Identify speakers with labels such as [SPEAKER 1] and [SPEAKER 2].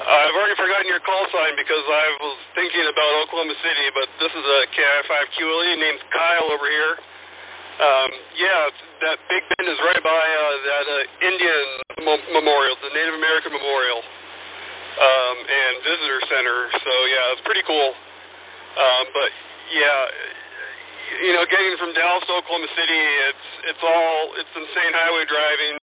[SPEAKER 1] I've already forgotten your call sign because I was thinking about Oklahoma City, but this is a KI5QLE named Kyle over here. Yeah, that Big Bend is right by that Indian memorial, the Native American Memorial, and Visitor Center. So, yeah, it's pretty cool. But, yeah, you know, getting from Dallas to Oklahoma City, it's insane highway driving.